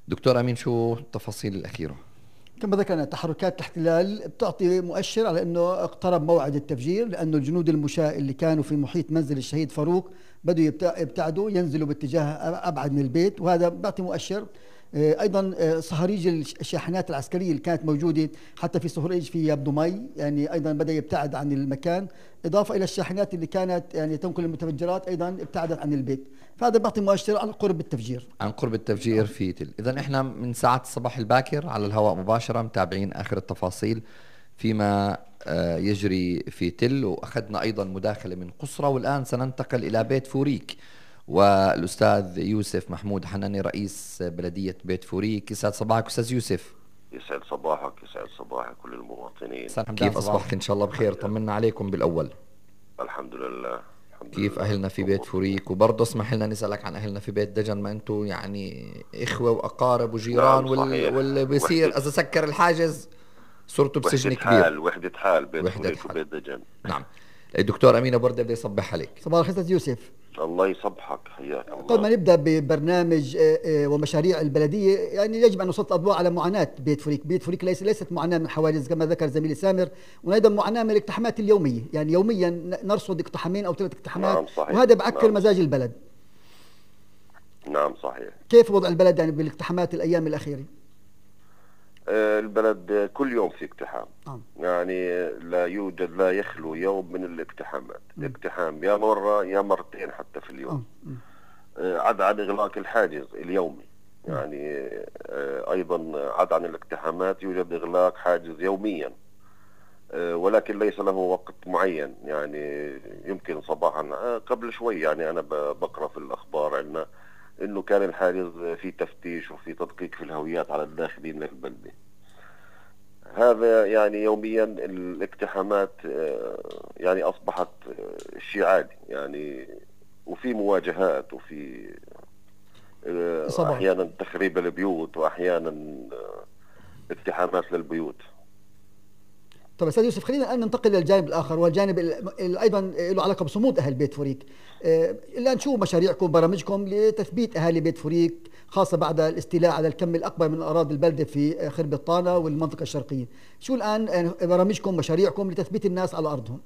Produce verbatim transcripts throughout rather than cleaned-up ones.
دكتور أمين، شو التفاصيل الأخيرة؟ كما ذكرنا تحركات الاحتلال بتعطي مؤشر على انه اقترب موعد التفجير، لانه الجنود المشاة اللي كانوا في محيط منزل الشهيد فاروق بدوا يبتعدوا ينزلوا باتجاه ابعد من البيت، وهذا بيعطي مؤشر. آه، ايضا آه، صهاريج الشاحنات العسكريه اللي كانت موجوده حتى في صهريج في يبدو مي، يعني ايضا بدا يبتعد عن المكان، اضافه الى الشاحنات اللي كانت يعني تنقل المتفجرات ايضا ابتعدت عن البيت، فهذا بيعطي مؤشر على قرب التفجير. عن قرب التفجير في تل. إذا إحنا من ساعات الصباح الباكر على الهواء مباشرة متابعين آخر التفاصيل فيما آه، يجري في تل، وأخذنا أيضا مداخلة من قصرة، والآن سننتقل إلى بيت فوريك والأستاذ يوسف محمود حناني رئيس بلدية بيت فوريك. يسعد صباحك أستاذ يوسف. يسعد صباحك، يسعد صباح كل المواطنين. كيف أصبحت؟ إن شاء الله بخير. طمنا عليكم بالأول. الحمد لله. الحمد كيف لله. أهلنا في بيت فوريك؟ وبرضه اسمح لنا نسألك عن أهلنا في بيت دجن، ما أنتم يعني إخوة وأقارب وجيران، نعم وال... صحيح. واللي بيصير وحدة إذا سكر الحاجز صرتوا بسجن وحدة كبير. حال وحدة حال بيت وحدة فوريك حال. وبيت دجن. نعم. الدكتور أمين أبو وردة بده يصبح عليك. صباح الخير استاذ يوسف. الله يصبحك، حياك قبل ما الله. نبدا ببرنامج آه، آه، ومشاريع البلديه، يعني يجب ان نسلط الاضواء على معاناه بيت فوريك. بيت فوريك ليس ليست معاناه من حوادث كما ذكر زميلي سامر، وايضا معاناه من الاقتحامات اليوميه، يعني يوميا نرصد اقتحامين او ثلاث اقتحامات. نعم صحيح. وهذا بعكر نعم. مزاج البلد. نعم صحيح. كيف وضع البلد يعني بالاقتحامات الايام الاخيره؟ آه، البلد كل يوم في اقتحام. نعم. يعني لا يوجد، لا يخلو يوم من الاقتحامات. م. اقتحام يا مرة يا مرتين حتى في اليوم. م. آه، عدا عن إغلاق الحاجز اليومي. يعني آه، أيضا عدا عن الاقتحامات يوجد إغلاق حاجز يوميا، آه، ولكن ليس له وقت معين. يعني يمكن صباحا آه، قبل شوي يعني أنا ب- بقرأ في الأخبار عندنا إنه كان الحاجز في تفتيش وفي تدقيق في الهويات على الداخلين للبلدة. هذا يعني يوميا الاقتحامات آه، يعني أصبحت آه، شيء عادي يعني، وفي مواجهات وفي آه، اصابات. احيانا تخريب البيوت واحيانا آه، اقتحامات للبيوت. طيب استاذ يوسف، خلينا الان ننتقل للجانب الاخر، والجانب اللي ايضا له علاقه بصمود اهل بيت فوريك. آه، الان شو مشاريعكم برامجكم لتثبيت اهالي بيت فوريك، خاصه بعد الاستيلاء على الكم الاكبر من اراضي البلده في خرب الطانه والمنطقه الشرقيه؟ شو الان آه، برامجكم مشاريعكم لتثبيت الناس على ارضهم؟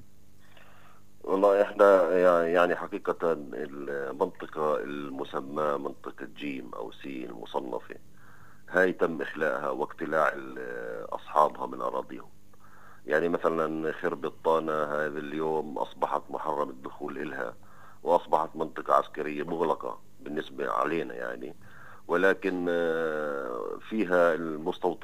والله احنا يعني يعني حقيقة المنطقة المسماة منطقة جيم او سين المصنفة هاي تم اخلاءها واقتلاع ال- اصحابها من اراضيهم. يعني مثلا خرب الطانة هذا اليوم اصبحت محرم الدخول الها، واصبحت منطقة عسكرية مغلقة بالنسبة علينا يعني، ولكن آه، فيها المستوطنين